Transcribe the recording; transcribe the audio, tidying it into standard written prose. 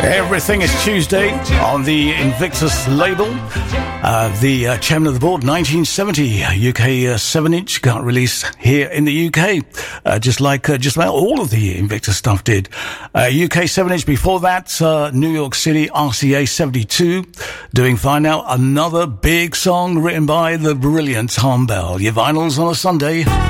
Everything is Tuesday on the Invictus label. The chairman of the board, 1970, UK 7-inch got released here in the UK, just about all of the Invictus stuff did. UK 7-inch before that, New York City RCA 72, doing fine now. Another big song written by the brilliant Tom Bell. Your vinyls on a Sunday.